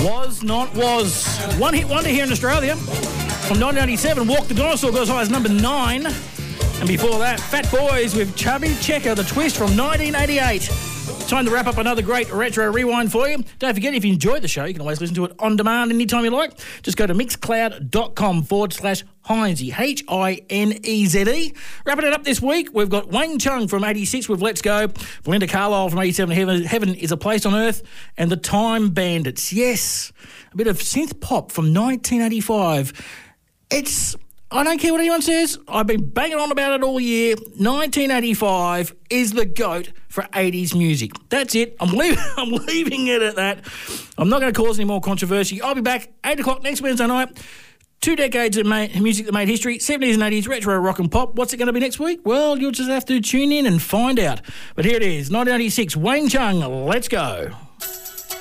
Was Not Was. One hit wonder here in Australia. From 1987, Walk the Dinosaur goes high as number 9. And before that, Fat Boys with Chubby Checker, The Twist from 1988. Time to wrap up another great retro rewind for you. Don't forget, if you enjoyed the show, you can always listen to it on demand anytime you like. Just go to mixcloud.com/Hineze, Hineze. Wrapping it up this week, we've got Wang Chung from 86 with Let's Go, Belinda Carlisle from 87, Heaven is a Place on Earth, and the Time Bandits. Yes, a bit of synth pop from 1985. I don't care what anyone says. I've been banging on about it all year. 1985 is the GOAT for 80s music. That's it. I'm leaving it at that. I'm not going to cause any more controversy. I'll be back 8 o'clock next Wednesday night. 2 decades of music that made history, 70s and 80s, retro rock and pop. What's it going to be next week? Well, you'll just have to tune in and find out. But here it is, 1986, Wang Chung, Let's Go.